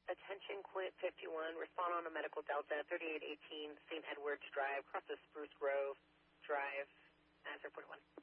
Attention, Quint 51, respond on a medical Delta 3818 St. Edwards Drive, across the Spruce Grove Drive, answer 41.